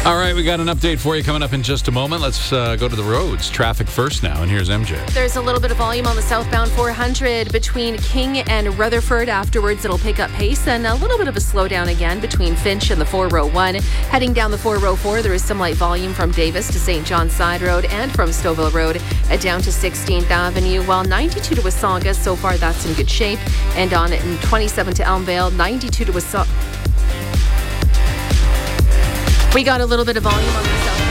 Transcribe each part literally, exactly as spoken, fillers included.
All right, we got an update for you coming up in just a moment. Let's uh, go to the roads. Traffic first now, and here's M J. There's a little bit of volume on the southbound four hundred between King and Rutherford. Afterwards, it'll pick up pace, and a little bit of a slowdown again between Finch and the four oh one. Heading down the four oh four, there is some light volume from Davis to Saint John's Side Road and from Stouffville Road uh, down to sixteenth Avenue, while ninety-two to Wasaga, so far that's in good shape. And on twenty-seven to Elmvale, ninety-two to Wasaga. We got a little bit of volume on the south.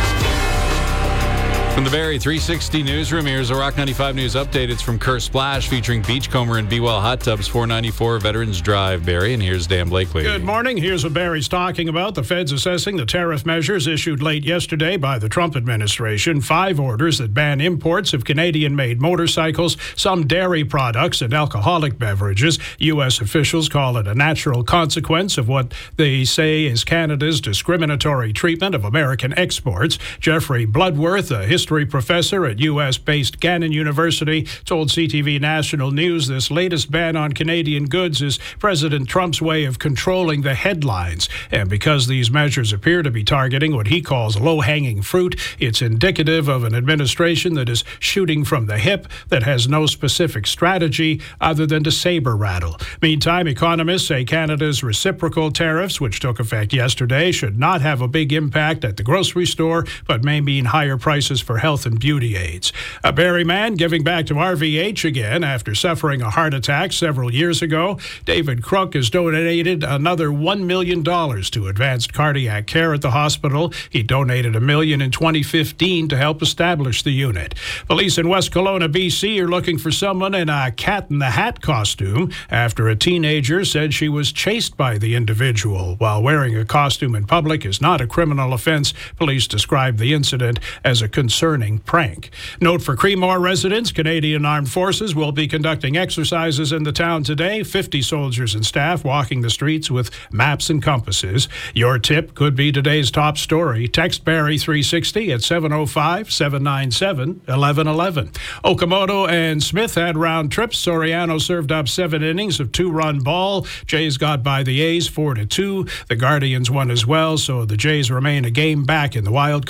From the Barrie three sixty newsroom, here's a Rock ninety-five News update. It's from Kerr Splash, featuring Beachcomber and Be Well Hot Tubs, four ninety-four Veterans Drive, Barrie. And here's Dan Blakely. Good morning. Here's what Barrie's talking about. The feds assessing the tariff measures issued late yesterday by the Trump administration. Five orders that ban imports of Canadian-made motorcycles, some dairy products, and alcoholic beverages. U S officials call it a natural consequence of what they say is Canada's discriminatory treatment of American exports. Jeffrey Bloodworth, a history professor at U S-based Gannon University, told C T V National News this latest ban on Canadian goods is President Trump's way of controlling the headlines. And because these measures appear to be targeting what he calls low-hanging fruit, it's indicative of an administration that is shooting from the hip, that has no specific strategy other than to saber rattle. Meantime, economists say Canada's reciprocal tariffs, which took effect yesterday, should not have a big impact at the grocery store, but may mean higher prices for health and beauty aids. A Barrie man giving back to R V H again after suffering a heart attack several years ago. David Crook has donated another one million dollars to advanced cardiac care at the hospital. He donated a million in twenty fifteen to help establish the unit. Police in West Kelowna, B C are looking for someone in a Cat in the Hat costume after a teenager said she was chased by the individual. While wearing a costume in public is not a criminal offense, police described the incident as a concerning prank. Note for Creemore residents, Canadian Armed Forces will be conducting exercises in the town today. fifty soldiers and staff walking the streets with maps and compasses. Your tip could be today's top story. Text Barrie three sixty at seven oh five, seven nine seven, one one one one. Okamoto and Smith had round trips. Soriano served up seven innings of two-run ball. Jays got by the A's four to two. The Guardians won as well, so the Jays remain a game back in the wild card.